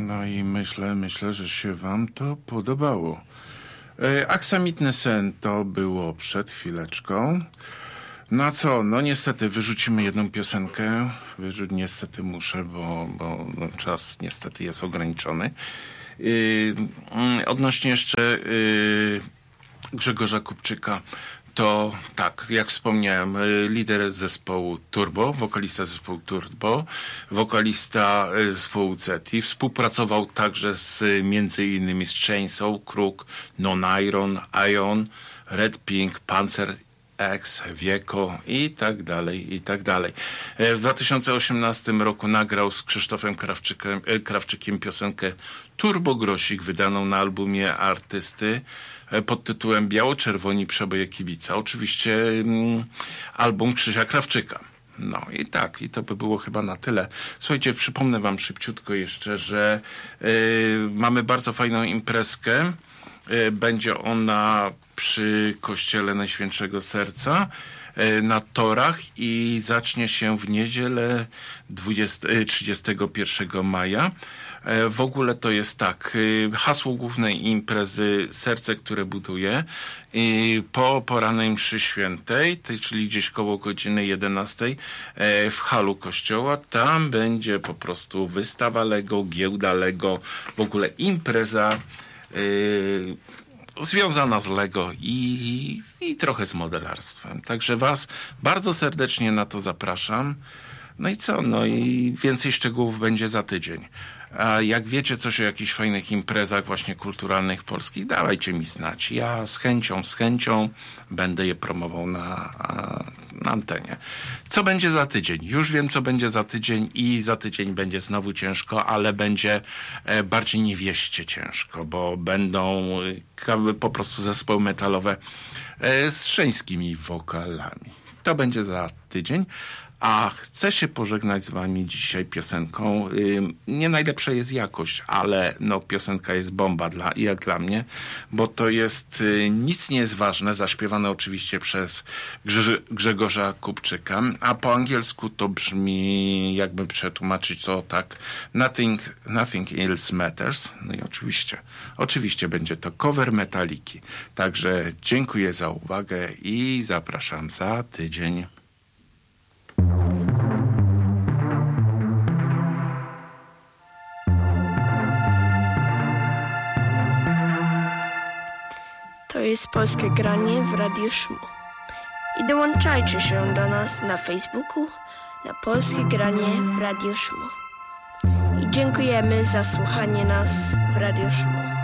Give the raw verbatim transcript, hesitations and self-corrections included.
No i myślę, myślę, że się wam to podobało. E, Aksamitny sen to było przed chwileczką. No co, no niestety wyrzucimy jedną piosenkę. Wyrzuć, niestety muszę, bo, bo no, czas niestety jest ograniczony. Yy, odnośnie jeszcze yy, Grzegorza Kupczyka, to tak, jak wspomniałem, lider zespołu Turbo, wokalista zespołu Turbo, wokalista zespołu Ceti, współpracował także z między innymi z Chainsaw, Kruk, Non-Iron, Ion, Red Pink, Panzer X, Wieko i tak dalej, i tak dalej. W dwa tysiące osiemnastym roku nagrał z Krzysztofem Krawczykiem, Krawczykiem piosenkę Turbo Grosik, wydaną na albumie artysty pod tytułem Biało-czerwoni przeboje kibica. Oczywiście mm, album Krzysia Krawczyka. No i tak, i to by było chyba na tyle. Słuchajcie, przypomnę wam szybciutko jeszcze, że yy, mamy bardzo fajną imprezkę. Yy, będzie ona przy Kościele Najświętszego Serca yy, na torach i zacznie się w niedzielę dwudziestego, trzydziestego pierwszego maja. W ogóle to jest tak, hasło głównej imprezy Serce, które buduje, po porannej mszy świętej, czyli gdzieś koło godziny jedenastej w halu kościoła, tam będzie po prostu wystawa Lego, giełda Lego, w ogóle impreza yy, związana z Lego i, i trochę z modelarstwem. Także was bardzo serdecznie na to zapraszam. No i co? No i więcej szczegółów będzie za tydzień. A jak wiecie coś o jakichś fajnych imprezach właśnie kulturalnych polskich, dawajcie mi znać. Ja z chęcią, z chęcią będę je promował na, na antenie. Co będzie za tydzień? Już wiem, co będzie za tydzień i za tydzień będzie znowu ciężko, ale będzie bardziej nie wieście ciężko, bo będą po prostu zespoły metalowe z żeńskimi wokalami. To będzie za tydzień. A chcę się pożegnać z wami dzisiaj piosenką. Nie najlepsza jest jakość, ale no piosenka jest bomba dla, jak dla mnie, bo to jest Nic nie jest ważne, zaśpiewane oczywiście przez Grze- Grzegorza Kupczyka, a po angielsku to brzmi, jakby przetłumaczyć to tak, Nothing, nothing else matters. No i oczywiście, oczywiście będzie to cover Metaliki. Także dziękuję za uwagę i zapraszam za tydzień. To jest Polskie Granie w Radiu Szmu. I dołączajcie się do nas na Facebooku na Polskie Granie w Radiu Szmu. I dziękujemy za słuchanie nas w Radiu Szmu.